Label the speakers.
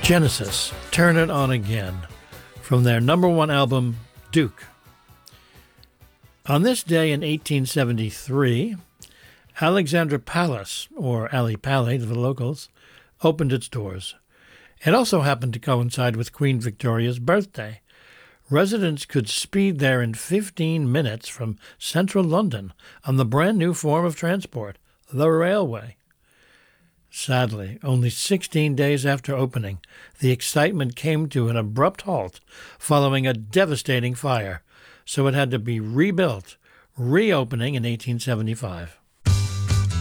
Speaker 1: Genesis, Turn It On Again, from their number one album, Duke. On this day in 1873, Alexandra Palace, or Ali Pali to the locals, opened its doors. It also happened to coincide with Queen Victoria's birthday. Residents could speed there in 15 minutes from central London on the brand new form of transport, the railway. Sadly, only 16 days after opening, the excitement came to an abrupt halt following a devastating fire, so it had to be rebuilt, reopening in 1875.